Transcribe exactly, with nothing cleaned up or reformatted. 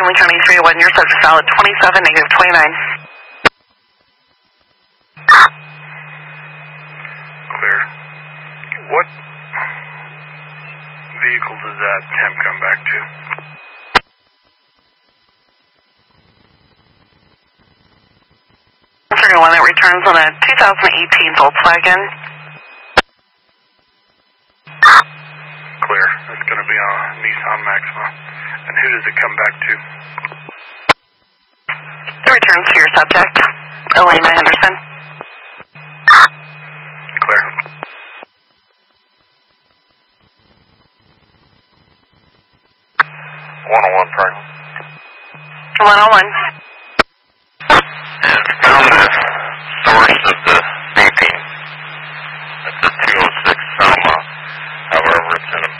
Franklin County three oh one, your subject valid twenty-seven, negative twenty-nine. Clear. What vehicle does that temp come back to? three oh one that returns on a two thousand eighteen Volkswagen. Clear. It's going to be on a Nissan Maxima. And who does it come back to? It returns to your subject, Elena Henderson. Clear. one oh one, Franklin. one oh one.